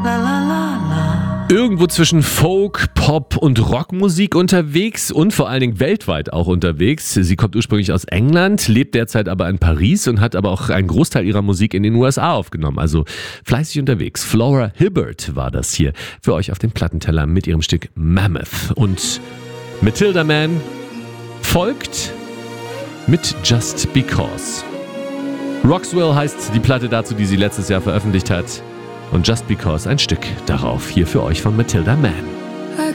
Irgendwo zwischen Folk, Pop und Rockmusik unterwegs und vor allen Dingen weltweit auch unterwegs. Sie kommt ursprünglich aus England, lebt derzeit aber in Paris und hat aber auch einen Großteil ihrer Musik in den USA aufgenommen. Also fleißig unterwegs. Flora Hibbert war das hier für euch auf dem Plattenteller mit ihrem Stück Mammoth. Und Matilda Mann folgt mit Just Because. Roxwell heißt die Platte dazu, die sie letztes Jahr veröffentlicht hat. Und Just Because ein Stück darauf, hier für euch von Matilda Mann.